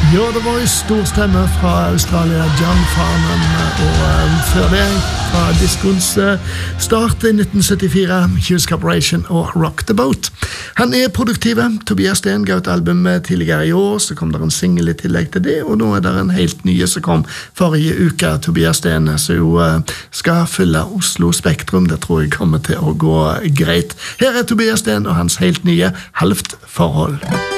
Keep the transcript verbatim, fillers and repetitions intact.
Ja, det var jo stor stemme fra Australia, John Farnham, og um, før det fra diskoens uh, start i nitten syttifire, Hughes Corporation og Rock the Boat. Han er produktive. Tobias Sten ga ut album tidligere i år, så kom der en single i tillegg til det, og nå er det en helt nye som kom forrige uke, Tobias Sten, så jo uh, skal fylle Oslo Spektrum. Det tror jeg kommer til å gå greit. Her er Tobias Sten og hans helt nye Halvt forhold.